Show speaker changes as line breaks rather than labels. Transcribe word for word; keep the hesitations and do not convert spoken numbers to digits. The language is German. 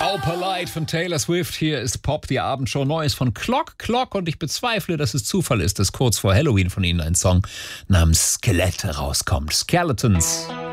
How Polite von Taylor Swift. Hier ist Pop, die Abendshow. Neues von Clock Clock. Und ich bezweifle, dass es Zufall ist, dass kurz vor Halloween von ihnen ein Song namens Skelette rauskommt. Skeletons.